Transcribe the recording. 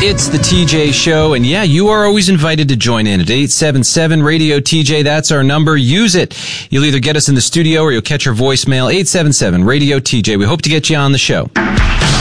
It's the TJ Show, and yeah, you are always invited to join in at 877-RADIO-TJ. That's our number. Use it. You'll either get us in the studio or you'll catch our voicemail, 877-RADIO-TJ. We hope to get you on the show.